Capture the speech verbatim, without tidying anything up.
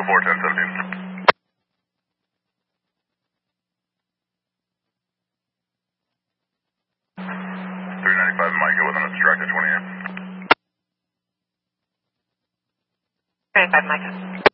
oh four, ten seventeen. three ninety-five Micah with an obstructed twenty-eight. three ninety-five Micah.